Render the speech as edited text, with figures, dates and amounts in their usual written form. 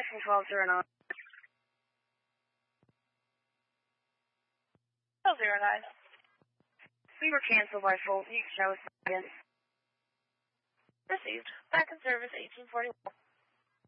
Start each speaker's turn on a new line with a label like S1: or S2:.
S1: from 1209.
S2: 1209.
S1: We were canceled by fault. You can show us again.
S2: Received. Back in service 1841.